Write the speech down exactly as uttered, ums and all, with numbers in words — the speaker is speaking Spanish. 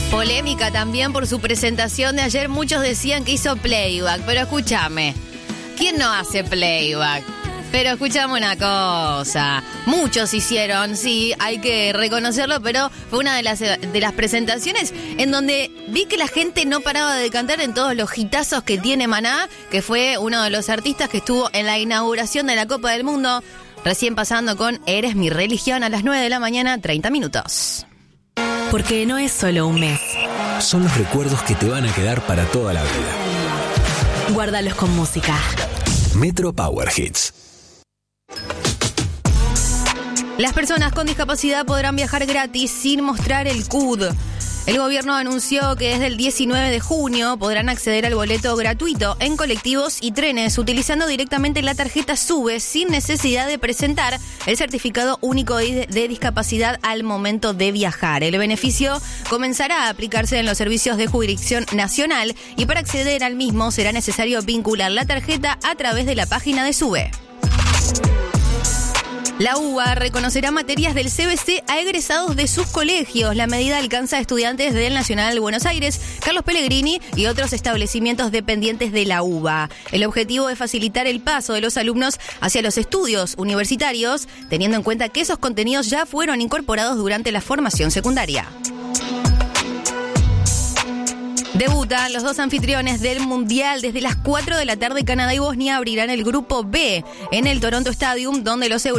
Polémica también por su presentación de ayer. Muchos decían que hizo playback, pero escúchame, ¿quién no hace playback? Pero escuchame una cosa, muchos hicieron, sí, hay que reconocerlo, pero fue una de las, de las presentaciones en donde vi que la gente no paraba de cantar en todos los hitazos que tiene Maná, que fue uno de los artistas que estuvo en la inauguración de la Copa del Mundo, recién pasando con Eres mi religión a las nueve de la mañana, treinta minutos. Porque no es solo un mes. Son los recuerdos que te van a quedar para toda la vida. Guárdalos con música. Metro Power Hits. Las personas con discapacidad podrán viajar gratis sin mostrar el C U D. El gobierno anunció que desde el diecinueve de junio podrán acceder al boleto gratuito en colectivos y trenes utilizando directamente la tarjeta SUBE sin necesidad de presentar el certificado único de, de discapacidad al momento de viajar. El beneficio comenzará a aplicarse en los servicios de jurisdicción nacional y para acceder al mismo será necesario vincular la tarjeta a través de la página de SUBE. La U B A reconocerá materias del C B C a egresados de sus colegios. La medida alcanza a estudiantes del Nacional de Buenos Aires, Carlos Pellegrini y otros establecimientos dependientes de la U B A. El objetivo es facilitar el paso de los alumnos hacia los estudios universitarios, teniendo en cuenta que esos contenidos ya fueron incorporados durante la formación secundaria. Debutan los dos anfitriones del Mundial. Desde las cuatro de la tarde, Canadá y Bosnia abrirán el grupo B en el Toronto Stadium, donde los